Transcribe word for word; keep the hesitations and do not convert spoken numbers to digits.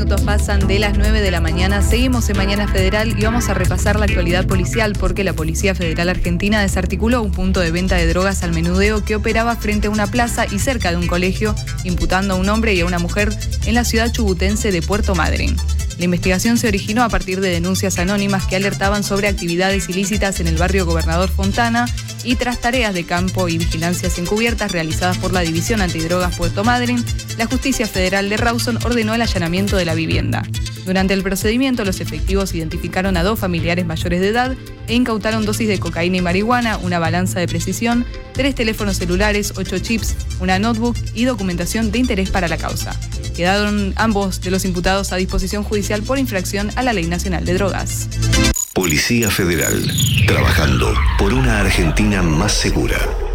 minutos pasan de las nueve de la mañana. Seguimos en Mañana Federal y vamos a repasar la actualidad policial porque la Policía Federal Argentina desarticuló un punto de venta de drogas al menudeo que operaba frente a una plaza y cerca de un colegio, imputando a un hombre y a una mujer en la ciudad chubutense de Puerto Madryn. La investigación se originó a partir de denuncias anónimas que alertaban sobre actividades ilícitas en el barrio Gobernador Fontana y tras tareas de campo y vigilancias encubiertas realizadas por la División Antidrogas Puerto Madryn, la Justicia Federal de Rawson ordenó el allanamiento de la vivienda. Durante el procedimiento, los efectivos identificaron a dos familiares mayores de edad e incautaron dosis de cocaína y marihuana, una balanza de precisión, tres teléfonos celulares, ocho chips, una notebook y documentación de interés para la causa. Quedaron ambos de los imputados a disposición judicial por infracción a la Ley Nacional de Drogas. Policía Federal, trabajando por una Argentina más segura.